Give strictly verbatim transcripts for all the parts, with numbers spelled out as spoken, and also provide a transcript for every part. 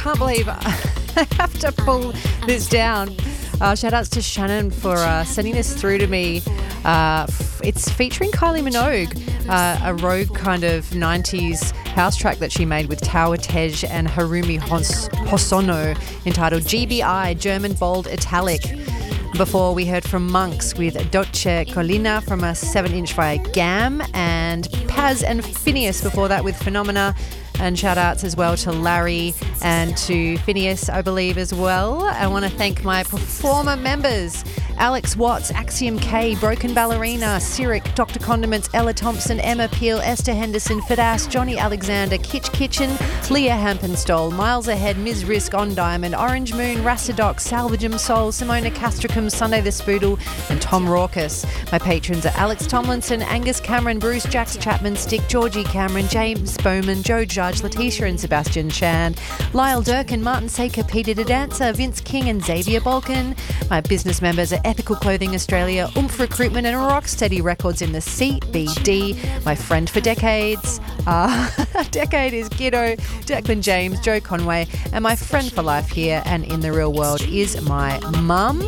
can't believe I have to pull this down. Uh, shout outs to Shannon for uh, sending this through to me. Uh, f- it's featuring Kylie Minogue, uh, a rogue kind of nineties house track that she made with Tower Tej and Harumi Hos- Hosono entitled G B I, German Bold Italic. Before we heard from Monks with Dolce Collina from a seven inch via Gam, and Paz and Phineas before that with Phenomena. And shout outs as well to Larry and to Phineas, I believe, as well. I want to thank my performer members: Alex Watts, Axiom K, Broken Ballerina, Cyric, Doctor Condiments, Ella Thompson, Emma Peel, Esther Henderson, Fadas, Johnny Alexander, Kitch Kitchen, Leah Hampenstall, Miles Ahead, Miz Risk, On Diamond, Orange Moon, Rassidoc, Salvageum Soul, Simona Castricum, Sunday the Spoodle, and Tom Raucus. My patrons are Alex Tomlinson, Angus Cameron, Bruce Jax Chapman, Stick, Georgie Cameron, James Bowman, Joe Judge, Letitia and Sebastian Shand, Lyle Durkin, Martin Saker, Peter the Dancer, Vince King and Xavier Balkan. My business members are Ethical Clothing Australia, Oomph Recruitment and Rocksteady Records in the C B D. My friend for decades, uh, decade is Giddo, Declan James, Joe Conway, and my friend for life here and in the real world is my mum.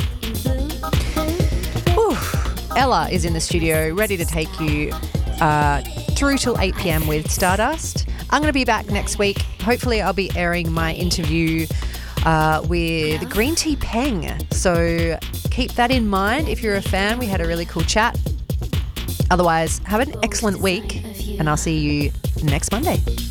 Whew. Ella is in the studio, ready to take you uh, through till eight p.m. with Stardust. I'm going to be back next week. Hopefully I'll be airing my interview uh, with Green Tea Peng. So keep that in mind if you're a fan. We had a really cool chat. Otherwise, have an excellent week and I'll see you next Monday.